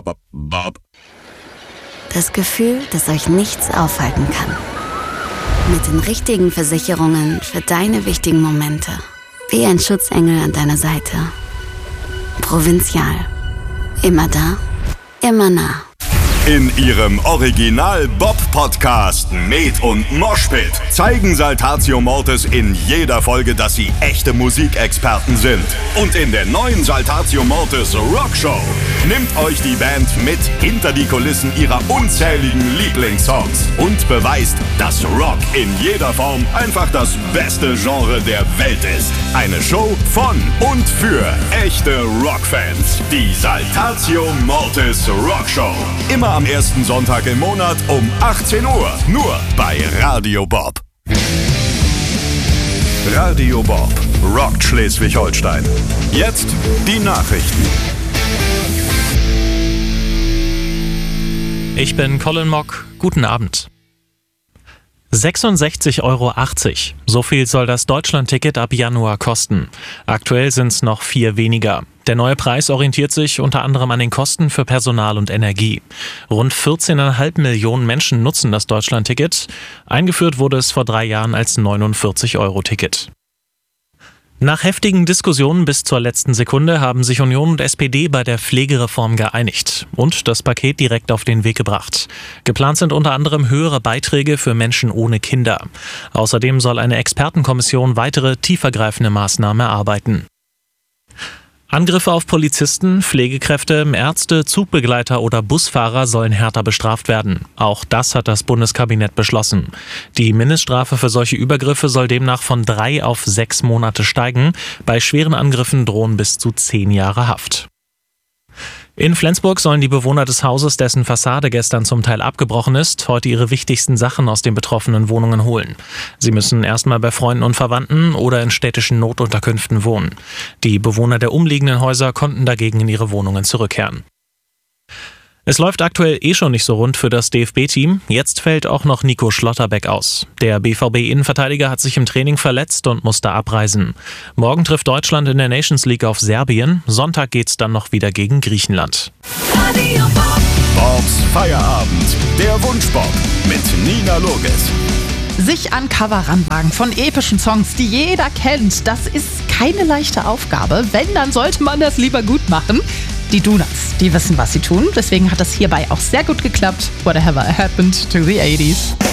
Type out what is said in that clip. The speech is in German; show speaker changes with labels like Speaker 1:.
Speaker 1: Bob.
Speaker 2: Das Gefühl, dass euch nichts aufhalten kann. Mit den richtigen Versicherungen für deine wichtigen Momente. Wie ein Schutzengel an deiner Seite. Provinzial. Immer da, immer nah.
Speaker 1: In ihrem Original-Bob-Podcast Med und Moshpit zeigen Saltatio Mortis in jeder Folge, dass sie echte Musikexperten sind. Und in der neuen Saltatio Mortis Rockshow nimmt euch die Band mit hinter die Kulissen ihrer unzähligen Lieblingssongs und beweist, dass Rock in jeder Form einfach das beste Genre der Welt ist. Eine Show von und für echte Rockfans. Die Saltatio Mortis Rockshow. Immer am ersten Sonntag im Monat um 18 Uhr. Nur bei Radio Bob. Radio Bob rockt Schleswig-Holstein. Jetzt die Nachrichten.
Speaker 3: Ich bin Colin Mock. Guten Abend. 66,80 Euro. So viel soll das Deutschland-Ticket ab Januar kosten. Aktuell sind es noch 4 weniger. Der neue Preis orientiert sich unter anderem an den Kosten für Personal und Energie. Rund 14,5 Millionen Menschen nutzen das Deutschland-Ticket. Eingeführt wurde es vor 3 Jahren als 49-Euro-Ticket. Nach heftigen Diskussionen bis zur letzten Sekunde haben sich Union und SPD bei der Pflegereform geeinigt und das Paket direkt auf den Weg gebracht. Geplant sind unter anderem höhere Beiträge für Menschen ohne Kinder. Außerdem soll eine Expertenkommission weitere tiefergreifende Maßnahmen erarbeiten. Angriffe auf Polizisten, Pflegekräfte, Ärzte, Zugbegleiter oder Busfahrer sollen härter bestraft werden. Auch das hat das Bundeskabinett beschlossen. Die Mindeststrafe für solche Übergriffe soll demnach von 3 auf 6 Monate steigen. Bei schweren Angriffen drohen bis zu 10 Jahre Haft. In Flensburg sollen die Bewohner des Hauses, dessen Fassade gestern zum Teil abgebrochen ist, heute ihre wichtigsten Sachen aus den betroffenen Wohnungen holen. Sie müssen erstmal bei Freunden und Verwandten oder in städtischen Notunterkünften wohnen. Die Bewohner der umliegenden Häuser konnten dagegen in ihre Wohnungen zurückkehren. Es läuft aktuell schon nicht so rund für das DFB-Team. Jetzt fällt auch noch Nico Schlotterbeck aus. Der BVB-Innenverteidiger hat sich im Training verletzt und musste abreisen. Morgen trifft Deutschland in der Nations League auf Serbien. Sonntag geht's dann noch wieder gegen Griechenland.
Speaker 1: Bobs Feierabend. Der Wunschbob mit Nina Loges.
Speaker 4: Sich an Cover ranwagen von epischen Songs, die jeder kennt, das ist keine leichte Aufgabe. Wenn, dann sollte man das lieber gut machen. Die Donuts, die wissen, was sie tun. Deswegen hat das hierbei auch sehr gut geklappt. Whatever happened to the 80s.